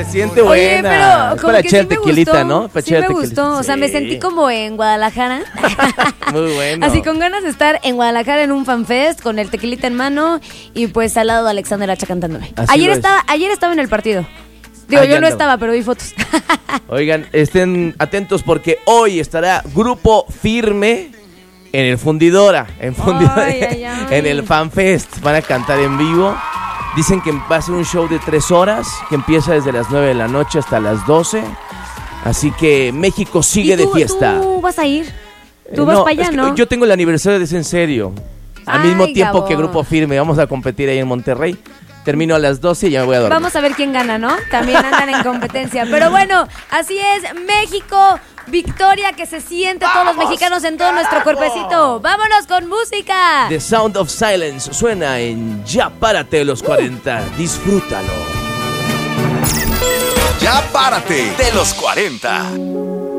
Se siente Oye, buena. pero Es como para que echar sí me tequilita, gustó, ¿no? Para sí me echar gustó, tequilita. o sea, me Sí. sentí como en Guadalajara. Muy bueno. Así con ganas de estar en Guadalajara en un fanfest con el tequilita en mano y pues al lado de Alexander Hacha cantándome. Así Ayer lo es. ayer estaba en el partido. Digo, Ah, yo ya no andaba. estaba, pero vi fotos. Oigan, estén atentos porque hoy estará Grupo Firme en el Fundidora. Ay, ay, ay. En el FanFest. Van a cantar en vivo. Dicen que va a ser un show de 3 horas, que empieza desde las 9 de la noche hasta las 12. Así que México sigue ¿Y tú, de fiesta. ¿Tú vas a ir? ¿Tú vas para allá, es que no? Yo tengo el aniversario de ese en serio. Al mismo Ay, tiempo Gabo. que Grupo Firme. Vamos a competir ahí en Monterrey. Termino a las 12 y ya me voy a dormir. Vamos a ver quién gana, ¿no? También andan en competencia. Pero bueno, así es, México, victoria que se siente todos los mexicanos en todo nuestro cuerpecito. ¡Vámonos con música! The Sound of Silence suena en Ya Párate los 40. Disfrútalo. Ya párate de los 40.